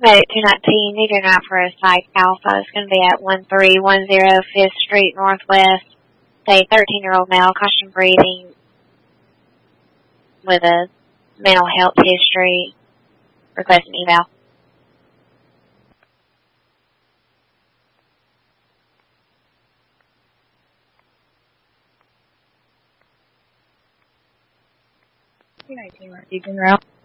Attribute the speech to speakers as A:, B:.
A: Medic 219, need an out for a Psych Alpha. It's going to be at 1310 5th Street Northwest. Say 13-year-old male, caution breathing, with a mental health history, requesting eval.
B: Deacon route.